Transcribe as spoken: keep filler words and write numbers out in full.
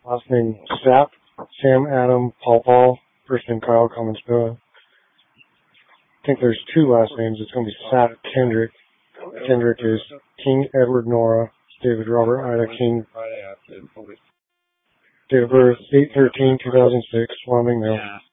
Last name Sapp, Sam Adam Paul Paul. First name Kyle Common Spilla. I think there's two last names. It's going to be Sapp Kendrick. Kendrick is King Edward Nora, David Robert Ida King. Date of birth eight thirteen two thousand six, Wyoming male.